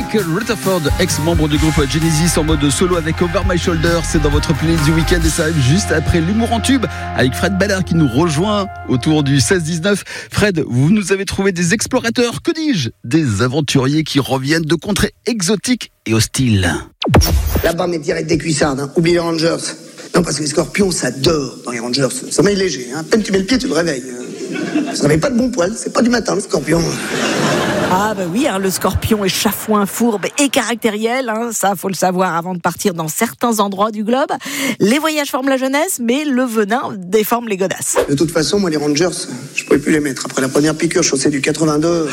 Mark Rutherford, ex-membre du groupe Genesis, en mode solo avec Over My Shoulder. C'est dans votre playlist du week-end et ça arrive juste après l'humour en tube avec Fred Ballard qui nous rejoint autour du 16-19. Fred, vous nous avez trouvé des explorateurs, que dis-je, des aventuriers qui reviennent de contrées exotiques et hostiles. Là-bas, mais direct des cuissardes, hein. Oublie les Rangers. Non, parce que les scorpions, ça dort dans les Rangers. Sommeil léger, hein. À peine tu mets le pied, tu te réveilles. Ça n'avait pas de bon poil, c'est pas du matin, le scorpion. Ah bah oui, le scorpion est chafouin, fourbe et caractériel, ça faut le savoir avant de partir dans certains endroits du globe. Les voyages forment la jeunesse, mais le venin déforme les godasses. De toute façon, moi les Rangers, je pouvais plus les mettre. Après la première piqûre chaussée du 82,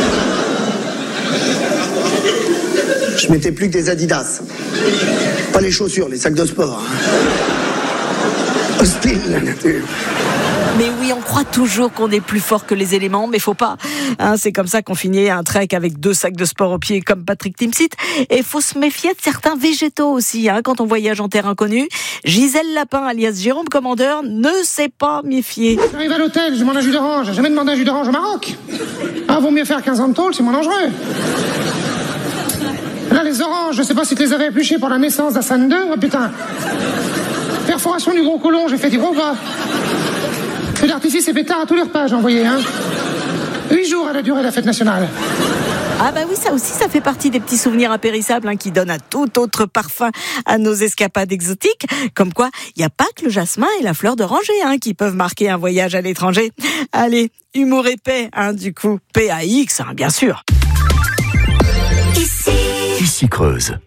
je mettais plus que des Adidas. Pas les chaussures, les sacs de sport. Hostile la nature. Mais oui, on croit toujours qu'on est plus fort que les éléments, mais faut pas. C'est comme ça qu'on finit un trek avec 2 sacs de sport aux pieds comme Patrick Timsit. Et faut se méfier de certains végétaux aussi, quand on voyage en terre inconnue. Gisèle Lapin, alias Jérôme Commandeur, ne s'est pas méfier. J'arrive à l'hôtel, je demande un jus d'orange. J'ai jamais demandé un jus d'orange au Maroc. Vaut mieux faire 15 ans de tôle, c'est moins dangereux. Là, les oranges, je sais pas si tu les avais épluchées pour la naissance d'Hassan II. Oh putain. Perforation du gros côlon, j'ai fait du gros bas. Feu d'artifice et pétard à tous les repas, j'ai envoyé, 8 jours elle a duré la fête nationale. Ah bah oui, ça aussi, ça fait partie des petits souvenirs impérissables qui donnent un tout autre parfum à nos escapades exotiques. Comme quoi, il n'y a pas que le jasmin et la fleur d'oranger qui peuvent marquer un voyage à l'étranger. Allez, humour et paix, du coup, PAX, bien sûr. Ici Creuse.